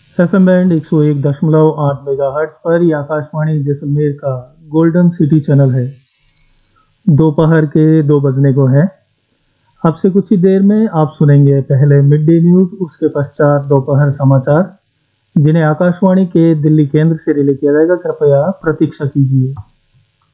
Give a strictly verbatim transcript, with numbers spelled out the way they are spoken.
F M band एक सौ एक दशमलव आठ मेगा हर्ट्ज पर ये आकाशवाणी जैसलमेर का गोल्डन सिटी चैनल है। दोपहर के दो बजने को हैं। आपसे कुछ ही देर में आप सुनेंगे पहले मिड डे न्यूज, उसके पश्चात दोपहर समाचार, जिन्हें आकाशवाणी के दिल्ली केंद्र से रिले किया जाएगा। कृपया प्रतीक्षा कीजिए।